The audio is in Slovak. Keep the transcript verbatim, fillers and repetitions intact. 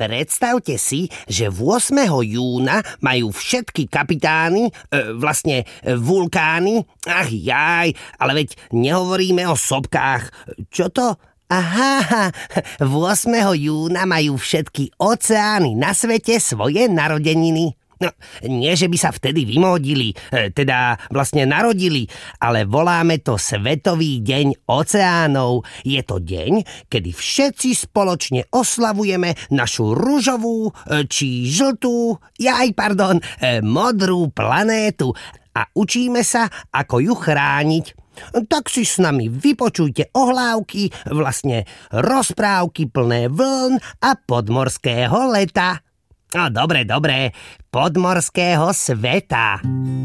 Predstavte si, že ôsmeho júna majú všetky kapitány, e, vlastne e, vulkány, ach jaj, ale veď nehovoríme o sopkách. Čo to? Aha, ôsmeho júna majú všetky oceány na svete svoje narodeniny. No, nie, že by sa vtedy vymodili, teda vlastne narodili, ale voláme to Svetový deň oceánov. Je to deň, kedy všetci spoločne oslavujeme našu ružovú, či žltú, jaj, pardon, modrú planétu a učíme sa, ako ju chrániť. Tak si s nami vypočujte ohlávky, vlastne rozprávky plné vln a podmorského leta. No, dobre, dobre, podmorského sveta.